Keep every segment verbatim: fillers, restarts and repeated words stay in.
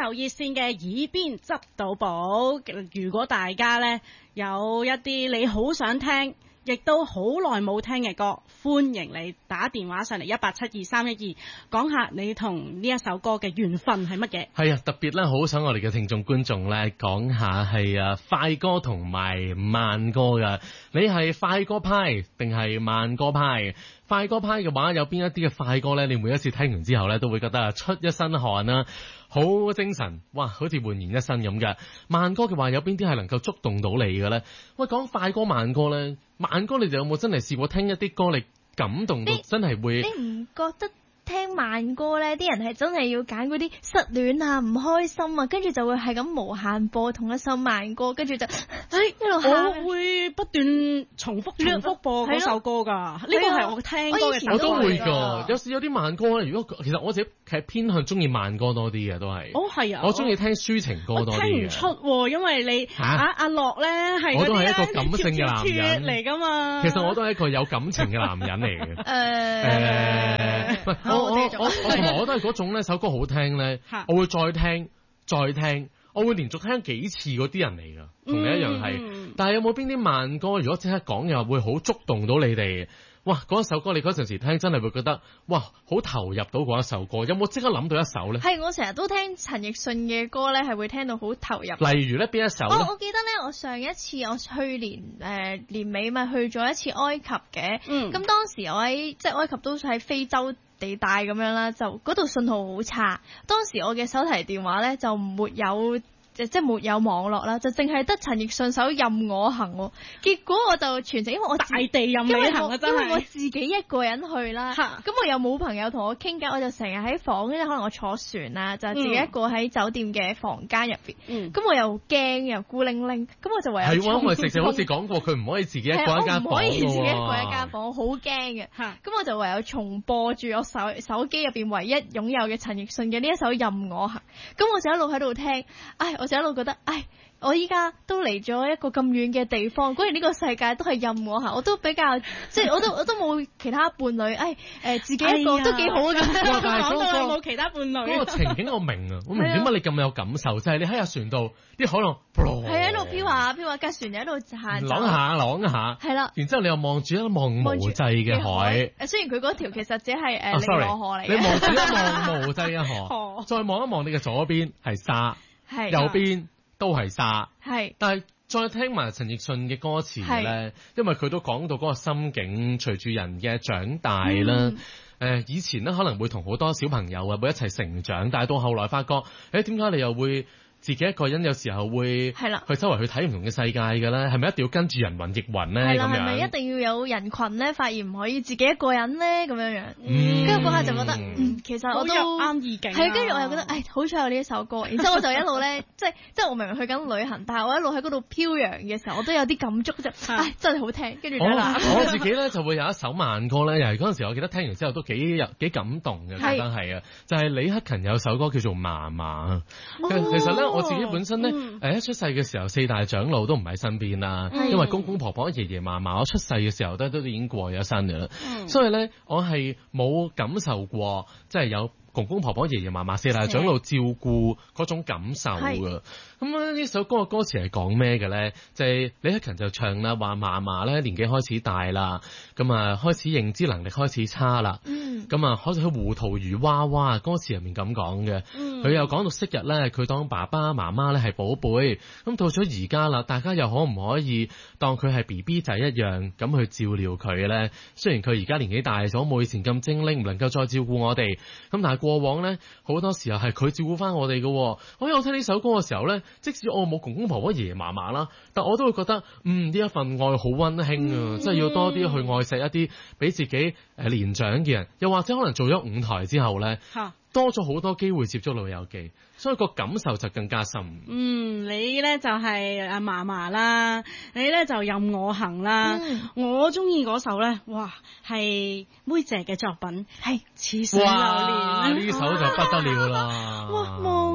流熱線嘅耳邊執到寶，如果大家呢有一啲你好想聽，亦都好耐冇聽嘅歌，歡迎你打電話上嚟一八七二三一二，講下你同呢一首歌嘅緣分係乜嘢？ 係啊，特別咧，好想我哋嘅聽眾觀眾咧講下係啊快歌同埋慢歌噶。你係快歌派定係慢歌派？快歌派嘅話，有邊一啲嘅快歌咧？你每一次聽完之後咧，都會覺得啊出一身汗啦，好精神，哇，好似煥然一新咁嘅。慢歌嘅話，有邊啲係能夠觸動到你嘅咧？喂，講快歌慢歌咧，慢歌你哋有冇真係試過聽一啲歌，你感動到真係會？ 你唔覺得聽慢歌咧，啲人係真係要揀嗰啲失戀啊、唔開心啊，跟住就會係咁無限播同一首慢歌，跟住就唉一路喊。 我會不斷重複重複播嗰首歌㗎，呢個係我聽歌嘅。 我都會㗎，有時有啲慢歌咧，如果其實我自己係偏向中意慢歌多啲嘅，都係。 哦，係啊， 我中意聽抒情歌多啲嘅。 聽唔出喎，因為你啊阿樂咧係我都係一個感性嘅男人嚟㗎嘛。 其實我都係一個有感情嘅男人嚟嘅。誒誒，我我我我同埋我都係嗰種咧，首歌好聽咧，我會再聽再聽，我會連續聽幾次嗰啲人嚟㗎，同你一樣係。嗯、但係有冇邊啲慢歌，如果即刻講嘅話，會好觸動到你哋？哇！嗰一首歌你嗰陣時聽真係會覺得哇，好投入到嗰一首歌。有冇即刻諗到一首咧？ 係我成日都聽陳奕迅嘅歌咧，係會聽到好投入。 例如咧邊一首咧？ 我我記得咧，我上一次我去年誒、呃、年尾咪去咗一次埃及嘅。嗯。咁當時我喺即係埃及都喺非洲地帶咁樣啦，就嗰度信號好差。當時我嘅手提電話咧就沒有。即係沒有網絡啦，就淨係得陳奕迅首任我行喎。結果我就全程因為我大地任你行啊，真係。 因為我自己一個人去啦，咁我又冇朋友同我傾偈，我就成日喺房，跟住可能我坐船啊，就自己一個喺酒店嘅房間入邊。咁、嗯、我又驚又孤零零，咁我就唯有。係喎， 因為直直好似講過，佢唔可以自己一個一間房。唔可以自己一個一間房，好驚嘅。咁我就唯有重播住我手手機入邊唯一擁有嘅陳奕迅嘅呢一首任我行。咁我就一路喺度聽，唉。我就一路覺得，唉，我依家都嚟咗一個咁遠嘅地方，果然呢個世界都係任我行，我都比較，即係我都我都冇其他伴侶，唉，誒、呃，自己一個都幾好嘅。 講到有冇其他伴侶？ 嗰個情景我明啊，我明點解你咁有感受，就係、是、你喺架船度，啲海浪， 係喺度飄下飄下，架船就喺度行， 啷下啷下，係啦。然之後你又望住一望無際嘅海， 誒，雖然佢嗰條其實只係誒尼羅河嚟嘅， 你望住一望無際嘅河，再望一望你嘅左邊係沙。係右邊都係沙，係，但係再聽埋陳奕迅嘅歌詞咧，因為佢都講到嗰個心境，隨住人嘅長大啦，誒、嗯呃，以前咧可能會同好多小朋友啊會一齊成長，但係到後來發覺，誒，點解你又會自己一個人有時候會係啦，去周圍去睇唔同嘅世界嘅咧，係咪一定要跟住人云亦云咧？係啦，係咪一定要有人群咧？發現唔可以自己一個人咧？咁樣樣，跟住嗰下就覺得，嗯，其實我都啱意境。 係，跟住我又覺得，唉，好彩有呢一首歌。然之後我就一路咧，即係即係我明明去緊旅行，但係我一路喺嗰度飄揚嘅時候，我都有啲感觸就，唉，真係好聽。跟住就啦， 我自己咧就會有一首慢歌咧，又係嗰陣時我記得聽完之後都幾幾感動嘅，覺得係啊，就係李克勤有首歌叫做《嫲嫲》。其實咧。我自己本身咧，誒、嗯、一出世嘅時候，四大長老都唔喺身邊啦，因為公公婆婆、爺爺嫲嫲，我出世嘅時候都都已經過咗身嘅啦，嗯、所以咧我係冇感受過，即係有公公婆婆、爺爺嫲嫲、四大長老照顧嗰種感受㗎。咁呢首歌嘅歌詞係講咩嘅咧？就係、是、李克勤就唱啦，話嫲嫲咧年紀開始大啦，咁啊開始認知能力開始差啦，咁啊開始糊塗如娃娃。歌詞入面咁講嘅，佢、嗯、又講到昔日咧，佢當爸爸媽媽咧係寶貝，咁到咗而家啦，大家又可唔可以當佢係 B B 仔一樣咁去照料佢咧？雖然佢而家年紀大咗，冇以前咁精靈，唔能夠再照顧我哋，咁但係過往咧好多時候係佢照顧翻我哋嘅。我有聽呢首歌嘅時候咧，即使我冇公公婆婆、爺爺嫲嫲啦，但我都會覺得，嗯，呢一份愛好溫馨啊，即係、嗯、要多啲去愛錫一啲比自己誒年長嘅人，又或者可能做咗五台之後咧，多咗好多機會接觸老友記，所以個感受就更加深。 嗯，你咧就係阿嫲嫲啦，你咧就任我行啦。嗯、我中意嗰首咧，哇，係妹姐嘅作品，係似水流年。 哇，呢首就不得了啦！ 哇，望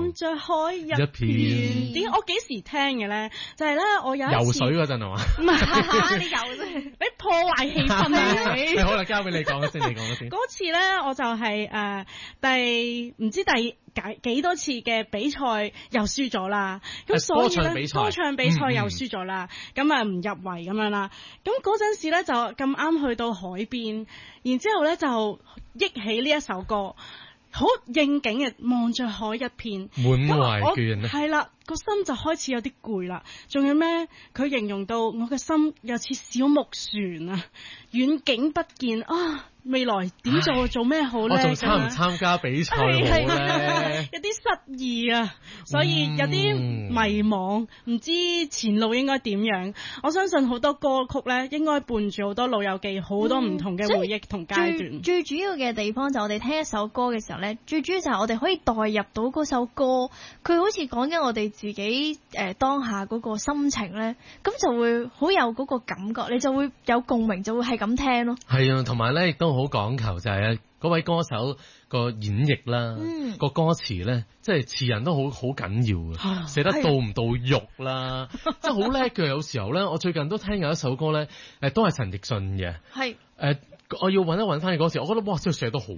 望着海一片。點我幾時聽嘅咧？就係、是、咧，我有一次游水嗰陣係嘛？ 唔係，你游啫，你破壞氣氛啊你！ 好啦，交俾你講先，你講先。 嗰次咧，我就係、是、誒、呃、第唔知第幾幾多次嘅比賽又輸咗啦。咁所以咧，歌唱比賽又輸咗啦。咁啊唔入圍咁樣啦。咁嗰陣時咧就咁啱去到海邊，然之後咧就憶起呢一首歌。好應景嘅，望着海一片， 滿懷倦啊！ 係啦，個心就開始有啲攰啦。仲有咩？佢形容到我嘅心又似小木船啊，遠景不見啊！未來點做做咩好咧？ 我仲參唔參加比賽好咧？ 有啲失意啊，所以有啲迷茫，唔知前路應該點樣。我相信好多歌曲咧，應該伴住好多老友記，好多唔同嘅回憶同階段。 嗯、最，最主要嘅地方就係我哋聽一首歌嘅時候咧，最主要就係我哋可以代入到嗰首歌，佢好似講緊我哋自己誒、呃、當下嗰個心情咧，咁就會好有嗰個感覺，你就會有共鳴，就會係咁聽咯。 係啊，同埋咧亦都好講求就係嗰位歌手個演繹啦， 嗯、 個歌詞咧，即係詞人都好好緊要嘅，寫得到唔到肉啦，即係好叻嘅。有時候咧，我最近都聽有一首歌咧，誒都係陳奕迅嘅， 係誒、呃、我要揾一揾翻嘅歌詞，我覺得哇，真係寫得好